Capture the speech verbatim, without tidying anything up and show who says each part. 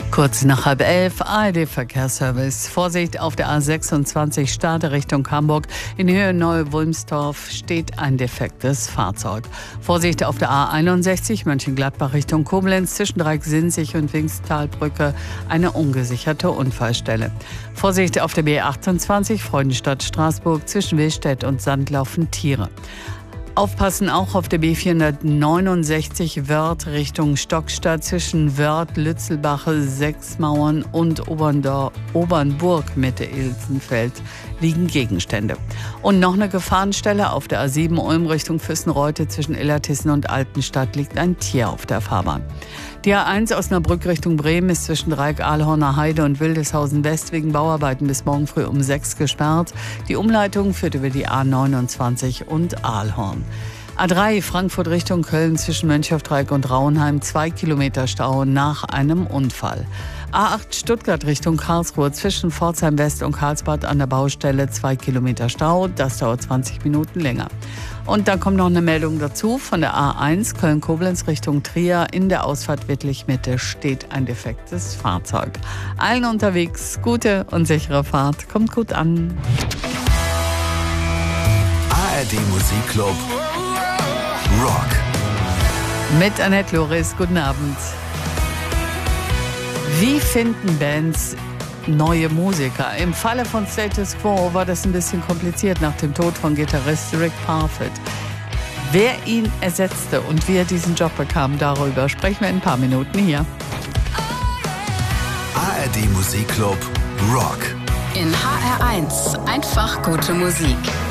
Speaker 1: Kurz nach halb elf, A R D-Verkehrsservice. Vorsicht auf der A sechsundzwanzig Stade Richtung Hamburg. In Höhe Neu-Wulmstorf steht ein defektes Fahrzeug. Vorsicht auf der A einundsechzig Mönchengladbach Richtung Koblenz. Zwischen Dreieck-Sinzig und Wingstalbrücke eine ungesicherte Unfallstelle. Vorsicht auf der B achtundzwanzig Freudenstadt-Straßburg. Zwischen Willstedt und Sand laufen Tiere. Aufpassen auch auf der B vierhundertneunundsechzig Wörth Richtung Stockstadt zwischen Wörth, Lützelbache, Sechsmauern und Oberndor- Obernburg Mitte Ilsenfeld liegen Gegenstände. Und noch eine Gefahrenstelle auf der A sieben Ulm Richtung Füssenreute zwischen Illertissen und Altenstadt liegt ein Tier auf der Fahrbahn. Die A eins Osnabrück Richtung Bremen ist zwischen Dreieck-Ahlhorner Heide und Wildeshausen West wegen Bauarbeiten bis morgen früh um sechs gesperrt. Die Umleitung führt über die A neunundzwanzig und Ahlhorn. A drei Frankfurt Richtung Köln zwischen Mönchhofdreieck und Rauenheim, zwei Kilometer Stau nach einem Unfall. A acht Stuttgart Richtung Karlsruhe zwischen Pforzheim West und Karlsbad an der Baustelle, zwei Kilometer Stau, das dauert zwanzig Minuten länger. Und dann kommt noch eine Meldung dazu von der A eins Köln-Koblenz Richtung Trier. In der Ausfahrt Wittlich-Mitte steht ein defektes Fahrzeug. Allen unterwegs gute und sichere Fahrt, kommt gut an.
Speaker 2: A R D Musikclub Rock.
Speaker 1: Mit Annette Loris, guten Abend. Wie finden Bands neue Musiker? Im Falle von Status Quo war das ein bisschen kompliziert nach dem Tod von Gitarrist Rick Parfitt. Wer ihn ersetzte und wie er diesen Job bekam, darüber sprechen wir in ein paar Minuten hier.
Speaker 2: A R D Musikclub Rock.
Speaker 3: In H R eins einfach gute Musik.